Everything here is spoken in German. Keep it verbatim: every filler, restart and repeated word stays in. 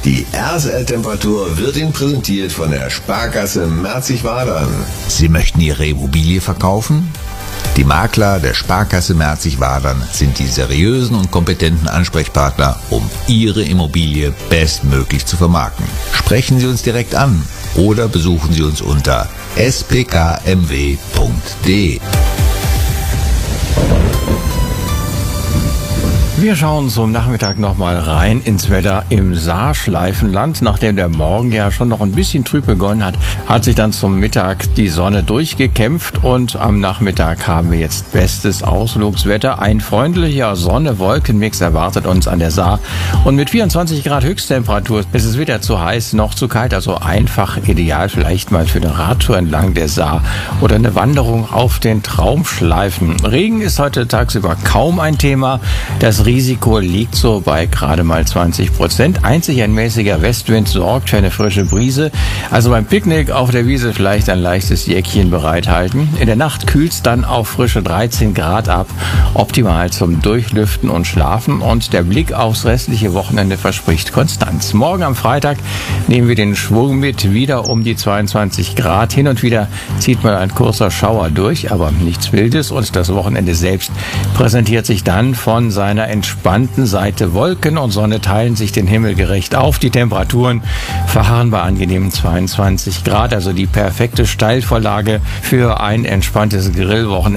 Die R S L-Temperatur wird Ihnen präsentiert von der Sparkasse Merzig-Wadern. Sie möchten Ihre Immobilie verkaufen? Die Makler der Sparkasse Merzig-Wadern sind die seriösen und kompetenten Ansprechpartner, um Ihre Immobilie bestmöglich zu vermarkten. Sprechen Sie uns direkt an oder besuchen Sie uns unter s p k m w punkt d e. Wir schauen zum Nachmittag nochmal rein ins Wetter im Saarschleifenland. Nachdem der Morgen ja schon noch ein bisschen trüb begonnen hat, hat sich dann zum Mittag die Sonne durchgekämpft und am Nachmittag haben wir jetzt bestes Ausflugswetter. Ein freundlicher Sonne-Wolken-Mix erwartet uns an der Saar und mit vierundzwanzig Grad Höchsttemperatur ist es weder zu heiß noch zu kalt, also einfach ideal vielleicht mal für eine Radtour entlang der Saar oder eine Wanderung auf den Traumschleifen. Regen ist heute tagsüber kaum ein Thema. Das Risiko liegt so bei gerade mal zwanzig Prozent. Einzig ein mäßiger Westwind sorgt für eine frische Brise. Also beim Picknick auf der Wiese vielleicht ein leichtes Jäckchen bereithalten. In der Nacht kühlt es dann auf frische dreizehn Grad ab. Optimal zum Durchlüften und Schlafen. Und der Blick aufs restliche Wochenende verspricht Konstanz. Morgen am Freitag nehmen wir den Schwung mit, wieder um die zweiundzwanzig Grad. Hin und wieder zieht mal ein kurzer Schauer durch, aber nichts Wildes. Und das Wochenende selbst präsentiert sich dann von seiner entspannten Seite. Wolken und Sonne teilen sich den Himmel gerecht auf. Die Temperaturen verharren bei angenehmen zweiundzwanzig Grad, also die perfekte Steilvorlage für ein entspanntes Grillwochenende.